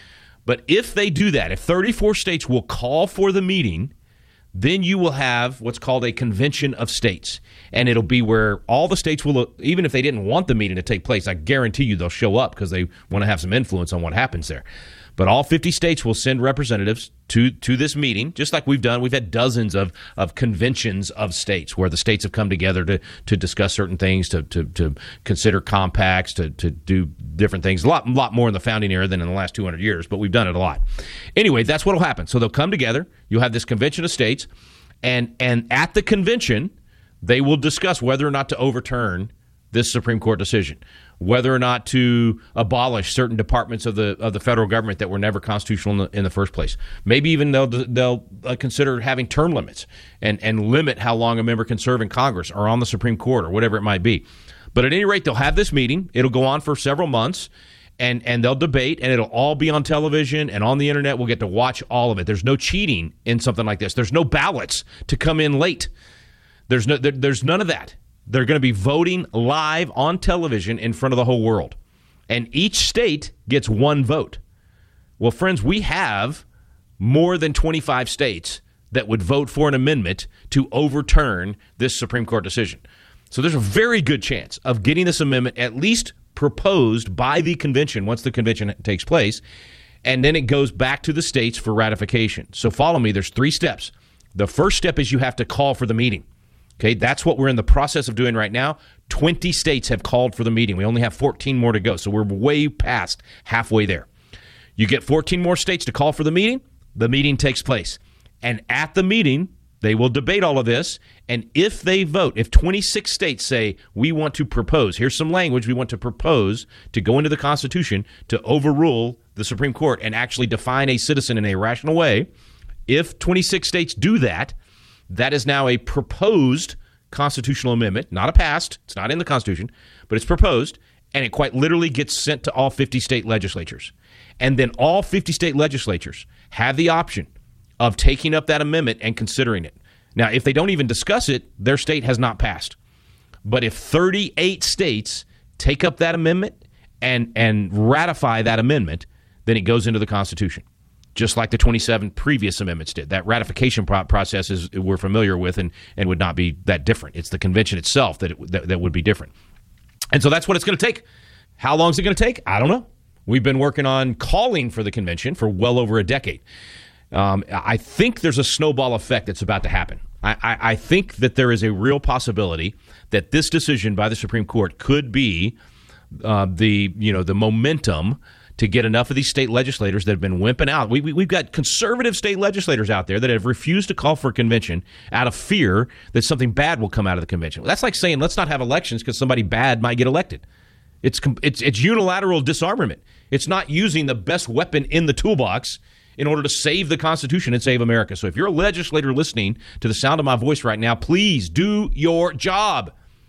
But if they do that, if thirty-four states will call for the meeting, then you will have what's called a convention of states. And it'll be where all the states will, even if they didn't want the meeting to take place, I guarantee you they'll show up because they want to have some influence on what happens there. But all fifty states will send representatives to, to this meeting, just like we've done. We've had dozens of, of conventions of states where the states have come together to, to discuss certain things, to, to, to consider compacts, to, to do different things. A lot, lot more in the founding era than in the last two hundred years, but we've done it a lot. Anyway, that's what will happen. So they'll come together. You'll have this convention of states, and and at the convention, they will discuss whether or not to overturn this Supreme Court decision, whether or not to abolish certain departments of the of the federal government that were never constitutional in the, in the first place. Maybe even they'll they'll uh, consider having term limits and and limit how long a member can serve in Congress or on the Supreme Court or whatever it might be. But at any rate, they'll have this meeting. It'll go on for several months, and and they'll debate, and it'll all be on television and on the internet. We'll get to watch all of it. There's no cheating in something like this. There's no ballots to come in late. There's no there, there's none of that. They're going to be voting live on television in front of the whole world. And each state gets one vote. Well, friends, we have more than twenty-five states that would vote for an amendment to overturn this Supreme Court decision. So there's a very good chance of getting this amendment at least proposed by the convention once the convention takes place. And then it goes back to the states for ratification. So follow me. There's three steps. The first step is you have to call for the meeting. Okay, that's what we're in the process of doing right now. twenty states have called for the meeting. We only have fourteen more to go, so we're way past halfway there. You get fourteen more states to call for the meeting. The meeting takes place. And at the meeting, they will debate all of this. And if they vote, if twenty-six states say, we want to propose, here's some language we want to propose to go into the Constitution to overrule the Supreme Court and actually define a citizen in a rational way. If twenty-six states do that, that is now a proposed constitutional amendment, not a passed. It's not in the Constitution, but it's proposed, and it quite literally gets sent to all fifty state legislatures. And then all fifty state legislatures have the option of taking up that amendment and considering it. Now, if they don't even discuss it, their state has not passed. But if thirty-eight states take up that amendment and, and ratify that amendment, then it goes into the Constitution, just like the twenty-seven previous amendments did. That ratification pro- process is we're familiar with and, and would not be that different. It's the convention itself that, it, that that would be different. And so that's what it's going to take. How long is it going to take? I don't know. We've been working on calling for the convention for well over a decade. Um, I think there's a snowball effect that's about to happen. I, I, I think that there is a real possibility that this decision by the Supreme Court could be uh, the you know the momentum to get enough of these state legislators that have been wimping out. We, we, we've got conservative state legislators out there that have refused to call for a convention out of fear that something bad will come out of the convention. That's like saying, let's not have elections because somebody bad might get elected. It's, it's, it's unilateral disarmament. It's not using the best weapon in the toolbox in order to save the Constitution and save America. So if you're a legislator listening to the sound of my voice right now, please do your job.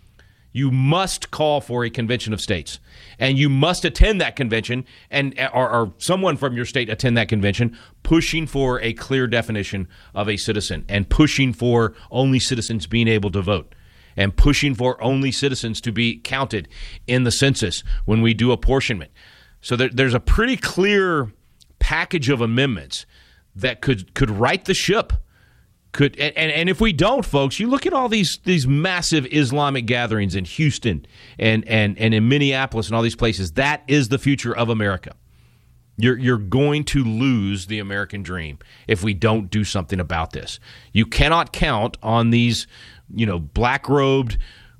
You must call for a convention of states, and you must attend that convention, and or, or someone from your state attend that convention, pushing for a clear definition of a citizen, and pushing for only citizens being able to vote, and pushing for only citizens to be counted in the census when we do apportionment. So there, there's a pretty clear package of amendments that could could right the ship. Could and, and if we don't, folks, you look at all these these massive Islamic gatherings in Houston and, and, and in Minneapolis and all these places. That is the future of America. You're you're going to lose the American dream if we don't do something about this. You cannot count on these, you know, black-robed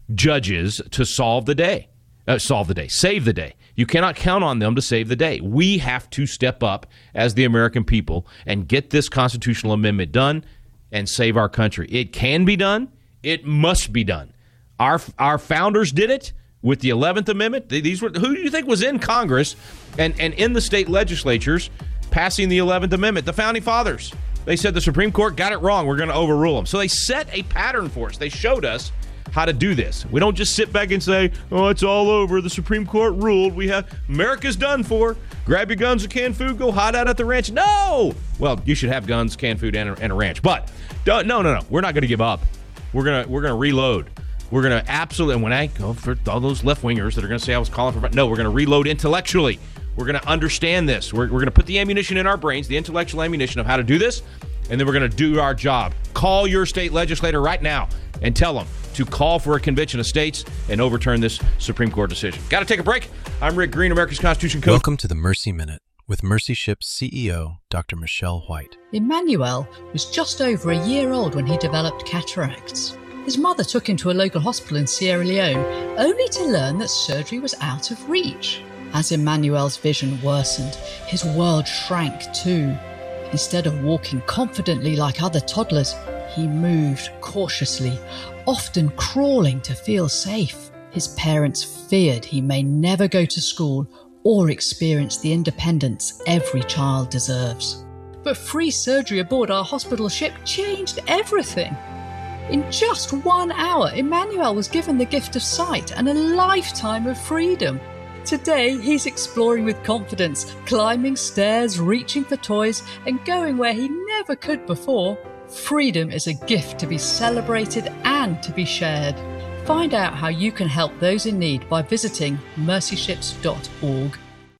judges to solve the day, uh, solve the day, save the day. You cannot count on them to save the day. We have to step up as the American people and get this constitutional amendment done and save our country. It can be done. It must be done. Our our founders did it with the eleventh Amendment. These were who do you think was in Congress and, and in the state legislatures passing the eleventh Amendment? The Founding Fathers. They said the Supreme Court got it wrong. We're going to overrule them. So they set a pattern for us. They showed us how to do this. We don't just sit back and say, oh, it's all over. The Supreme Court ruled. We have America's done for. Grab your guns and canned food, go hide out at the ranch. No! Well, you should have guns, canned food, and a, and a ranch. But no, no, no. We're not going to give up. We're gonna we're gonna reload. We're gonna absolutely. And when I go for all those left wingers that are gonna say I was calling for, no, we're gonna reload intellectually. We're gonna understand this. We're we're gonna put the ammunition in our brains, the intellectual ammunition of how to do this, and then we're gonna do our job. Call your state legislator right now and tell them to call for a convention of states and overturn this Supreme Court decision. Got to take a break. I'm Rick Green, America's Constitution Coach. Welcome to the Mercy Minute with Mercy Ship's C E O, Doctor Michelle White. Emmanuel was just over a year old when he developed cataracts. His mother took him to a local hospital in Sierra Leone, only to learn that surgery was out of reach. As Emmanuel's vision worsened, his world shrank too. Instead of walking confidently like other toddlers, he moved cautiously, often crawling to feel safe. His parents feared he may never go to school or experience the independence every child deserves. But free surgery aboard our hospital ship changed everything. In just one hour, Emmanuel was given the gift of sight and a lifetime of freedom. Today, he's exploring with confidence, climbing stairs, reaching for toys, and going where he never could before. Freedom is a gift to be celebrated and to be shared. Find out how you can help those in need by visiting mercy ships dot org.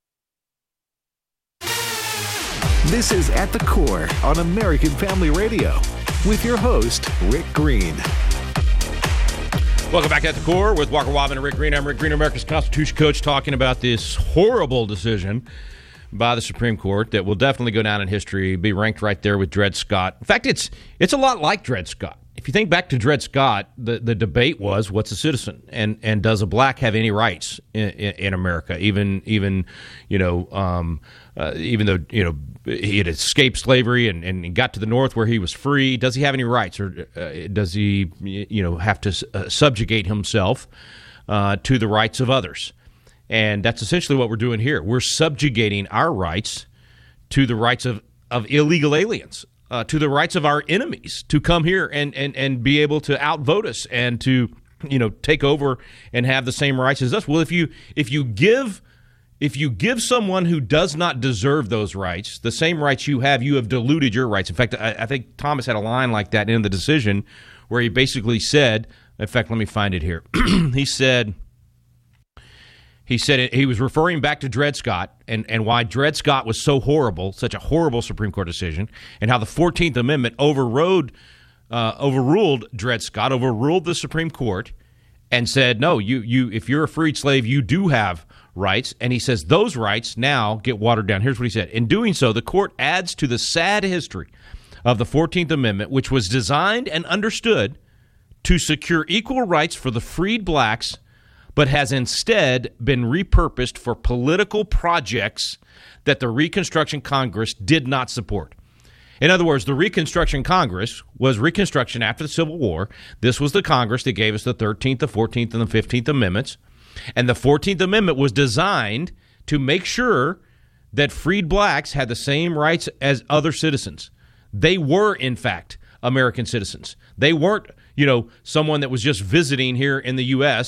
This is At the Core on American Family Radio with your host, Rick Green. Welcome back At the Core with Walker Wobben and Rick Green. I'm Rick Green, America's Constitution Coach, talking about this horrible decision by the Supreme Court that will definitely go down in history, be ranked right there with Dred Scott. In fact, it's it's a lot like Dred Scott. If you think back to Dred Scott, the, the debate was, what's a citizen, and and does a black have any rights in, in, in America? Even even you know um, uh, even though you know he had escaped slavery and, and got to the North where he was free, does he have any rights, or uh, does he you know have to uh, subjugate himself uh, to the rights of others? And that's essentially what we're doing here. We're subjugating our rights to the rights of, of illegal aliens, uh, to the rights of our enemies to come here and, and, and be able to outvote us and to, you know, take over and have the same rights as us. Well, if you if you give if you give someone who does not deserve those rights the same rights you have, you have diluted your rights. In fact, I, I think Thomas had a line like that in the decision where he basically said, in fact, let me find it here. He said. He said it, he was referring back to Dred Scott and, and why Dred Scott was so horrible, such a horrible Supreme Court decision, and how the fourteenth Amendment overrode, uh, overruled Dred Scott, overruled the Supreme Court, and said, no, you you if you're a freed slave, you do have rights. And he says those rights now get watered down. Here's what he said. In doing so, the court adds to the sad history of the fourteenth Amendment, which was designed and understood to secure equal rights for the freed blacks, but has instead been repurposed for political projects that the Reconstruction Congress did not support. In other words, the Reconstruction Congress was Reconstruction after the Civil War. This was the Congress that gave us the thirteenth, the fourteenth, and the fifteenth Amendments. And the fourteenth Amendment was designed to make sure that freed blacks had the same rights as other citizens. They were, in fact, American citizens. They weren't, you know, someone that was just visiting here in the U S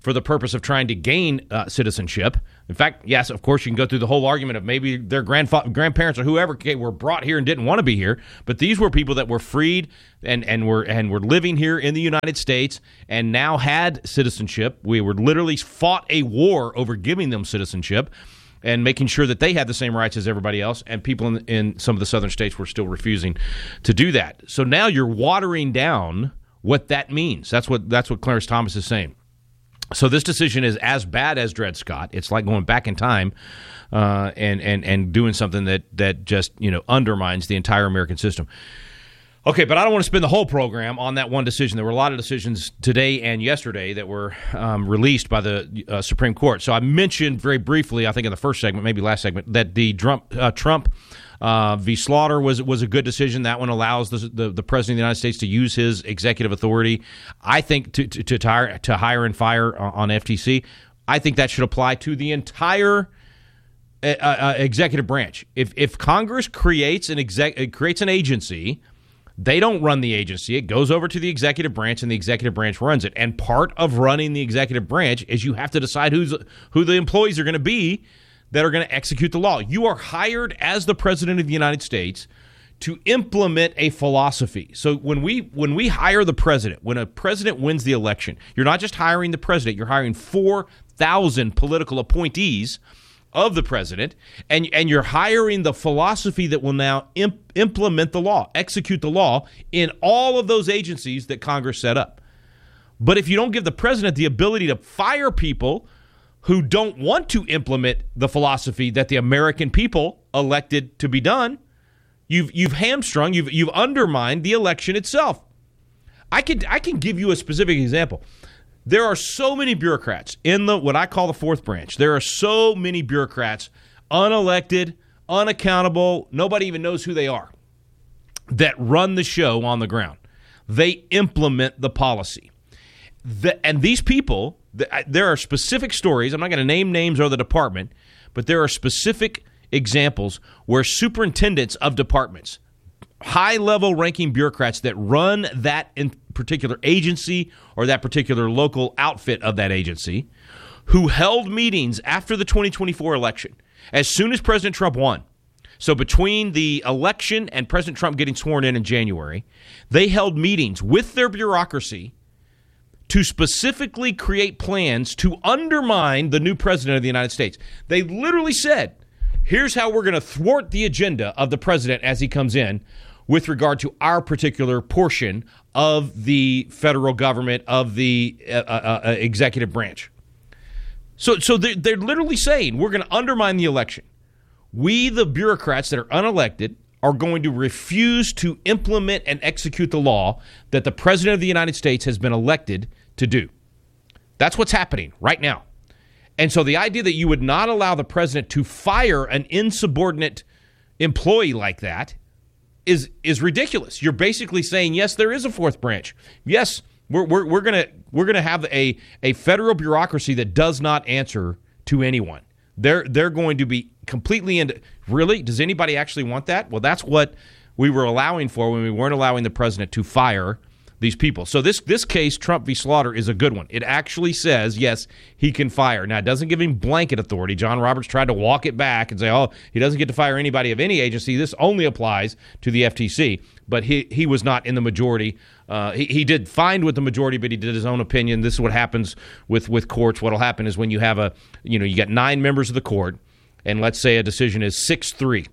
for the purpose of trying to gain uh, citizenship. In fact, yes, of course, you can go through the whole argument of maybe their grandfa- grandparents or whoever were brought here and didn't want to be here, but these were people that were freed and, and were and were living here in the United States and now had citizenship. We were literally fought a war over giving them citizenship and making sure that they had the same rights as everybody else, and people in, in some of the southern states were still refusing to do that. So now you're watering down what that means. That's what that's what Clarence Thomas is saying. So this decision is as bad as Dred Scott. It's like going back in time uh, and and and doing something that that just you know undermines the entire American system. Okay, but I don't want to spend the whole program on that one decision. There were a lot of decisions today and yesterday that were um, released by the uh, Supreme Court. So I mentioned very briefly, I think in the first segment, maybe last segment, that the Trump uh, Trump uh, v. Slaughter was was a good decision. That one allows the, the the president of the United States to use his executive authority, I think, to to to, tire, to hire and fire on F T C. I think that should apply to the entire uh, uh, executive branch. If if Congress creates an exec creates an agency. They don't run the agency. It goes over to the executive branch, and the executive branch runs it. And part of running the executive branch is you have to decide who's who the employees are going to be that are going to execute the law. You are hired as the president of the United States to implement a philosophy. So when we when we hire the president, when a president wins the election, you're not just hiring the president, you're hiring four thousand political appointees of the president, and and you're hiring the philosophy that will now imp- implement the law, execute the law in all of those agencies that Congress set up. But if you don't give the president the ability to fire people who don't want to implement the philosophy that the American people elected to be done, you've you've hamstrung, you've you've undermined the election itself. I could I can give you a specific example. There are so many bureaucrats in the what I call the fourth branch. There are so many bureaucrats, unelected, unaccountable, nobody even knows who they are, that run the show on the ground. They implement the policy. The, and these people, the, there are specific stories. I'm not going to name names or the department, but there are specific examples where superintendents of departments, high-level ranking bureaucrats that run that in particular agency or that particular local outfit of that agency, who held meetings after the twenty twenty-four election, as soon as President Trump won. So between the election and President Trump getting sworn in in January, they held meetings with their bureaucracy to specifically create plans to undermine the new president of the United States. They literally said, here's how we're going to thwart the agenda of the president as he comes in with regard to our particular portion of the federal government, of the uh, uh, uh, executive branch. So so they're, they're literally saying we're going to undermine the election. We, the bureaucrats that are unelected, are going to refuse to implement and execute the law that the president of the United States has been elected to do. That's what's happening right now. And so the idea that you would not allow the president to fire an insubordinate employee like that is is ridiculous. You're basically saying, yes, there is a fourth branch. Yes, we're we're we're gonna we're gonna have a a federal bureaucracy that does not answer to anyone. They're they're going to be completely into. Really, does anybody actually want that? Well, that's what we were allowing for when we weren't allowing the president to fire these people. So this this case, Trump v. Slaughter, is a good one. It actually says, yes, he can fire. Now, it doesn't give him blanket authority. John Roberts tried to walk it back and say, oh, he doesn't get to fire anybody of any agency. This only applies to the F T C. But he, he was not in the majority. Uh, he, he did find with the majority, but he did his own opinion. This is what happens with, with courts. What will happen is when you have a, you know, you got nine members of the court, and let's say a decision is six three.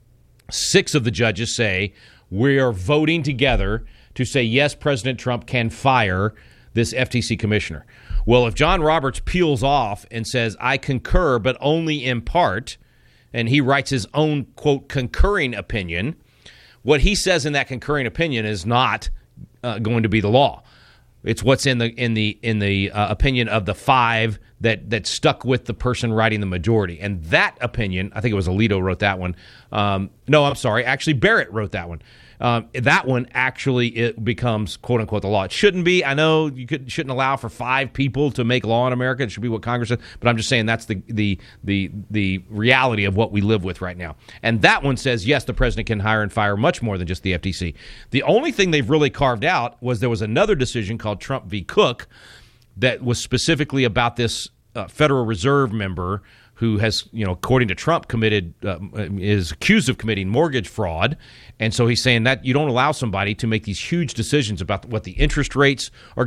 Six of the judges say, we are voting together to say, yes, President Trump can fire this F T C commissioner. Well, if John Roberts peels off and says, I concur, but only in part, and he writes his own, quote, concurring opinion, what he says in that concurring opinion is not uh, going to be the law. It's what's in the in the in the uh, opinion of the five that that stuck with the person writing the majority. And that opinion, I think it was Alito wrote that one. Um, no, I'm sorry. Actually, Barrett wrote that one. Um, that one actually it becomes quote unquote the law. It shouldn't be. I know you could, shouldn't allow for five people to make law in America. It should be what Congress says. But I'm just saying that's the the the the reality of what we live with right now. And that one says yes, the president can hire and fire much more than just the F T C. The only thing they've really carved out was there was another decision called Trump v. Cook that was specifically about this uh, Federal Reserve member who has, you know, according to Trump, committed uh, is accused of committing mortgage fraud. And so he's saying that you don't allow somebody to make these huge decisions about what the interest rates are